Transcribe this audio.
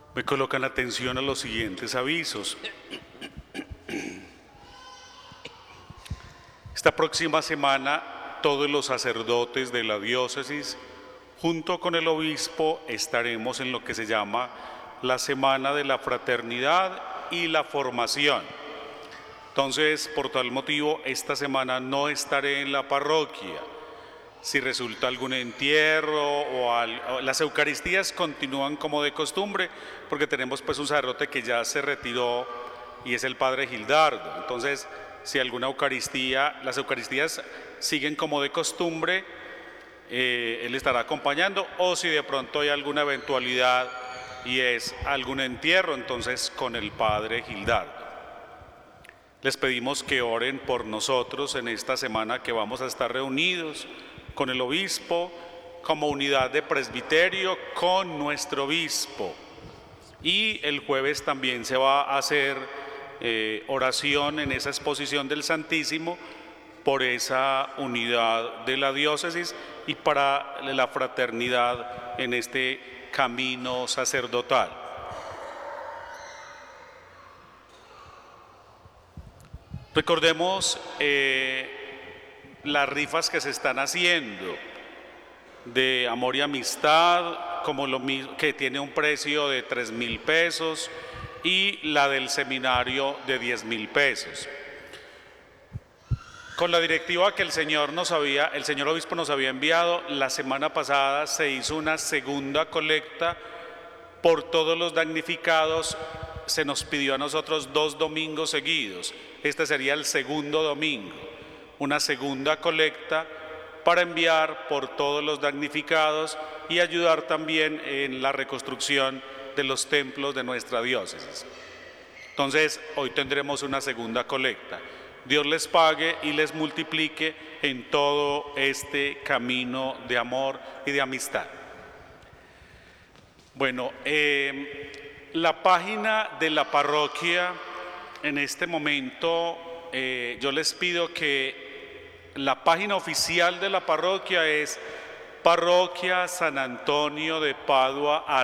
Me colocan atención a los siguientes avisos. Esta próxima semana, todos los sacerdotes de la diócesis, junto con el obispo, estaremos en lo que se llama la Semana de la Fraternidad y la Formación. Entonces, por tal motivo, esta semana no estaré en la parroquia. Si resulta algún entierro o las Eucaristías continúan como de costumbre, porque tenemos pues un sacerdote que ya se retiró y es el padre Gildardo. Entonces, si alguna Eucaristía, las Eucaristías siguen como de costumbre, él estará acompañando, o si de pronto hay alguna eventualidad y es algún entierro, entonces con el padre Gildardo. Les pedimos que oren por nosotros en esta semana que vamos a estar reunidos con el obispo, como unidad de presbiterio con nuestro obispo. Y el jueves también se va a hacer oración en esa exposición del Santísimo por esa unidad de la diócesis y para la fraternidad en este camino sacerdotal. Recordemos las rifas que se están haciendo de amor y amistad, como lo mismo, que tiene un precio de 3.000 pesos, y la del seminario de 10.000 pesos. Con la directiva que el señor obispo nos había enviado, la semana pasada se hizo una segunda colecta por todos los damnificados. Se nos pidió a nosotros 2 domingos seguidos. Este sería el segundo domingo, una segunda colecta para enviar por todos los damnificados y ayudar también en la reconstrucción de los templos de nuestra diócesis. Entonces, hoy tendremos una segunda colecta. Dios les pague y les multiplique en todo este camino de amor y de amistad. Bueno, la página de la parroquia, en este momento, yo les pido que la página oficial de la parroquia es Parroquia San Antonio de Padua